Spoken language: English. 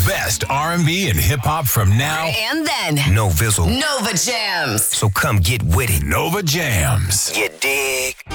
best R&B and hip hop from now and then. No Vizzle. Nova Jams. So come get with it. Nova Jams. You dig?